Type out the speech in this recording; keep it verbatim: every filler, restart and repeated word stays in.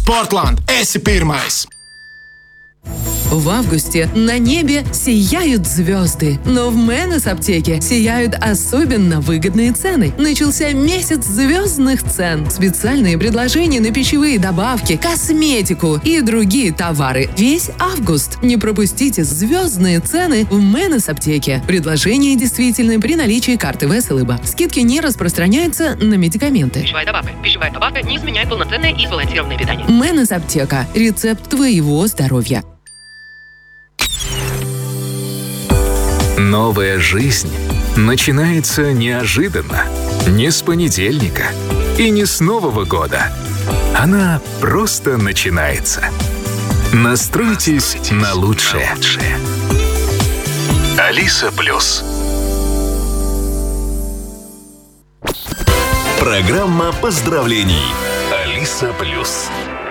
Sportland, esi pirmais! В августе на небе сияют звезды, но в Мэнес аптеке сияют особенно выгодные цены. Начался месяц звездных цен. Специальные предложения на пищевые добавки, косметику и другие товары. Весь август. Не пропустите звездные цены в Мэнес аптеке. Предложение действительно при наличии карты ВСЛИБа. Скидки не распространяются на медикаменты. Пищевая добавка. Пищевая добавка не изменяет полноценное и сбалансированное питание. Мэнес аптека. Рецепт твоего здоровья. Новая жизнь начинается неожиданно, не с понедельника и не с Нового года. Она просто начинается. Настройтесь на лучшее. Алиса Плюс. Программа поздравлений. Алиса Плюс.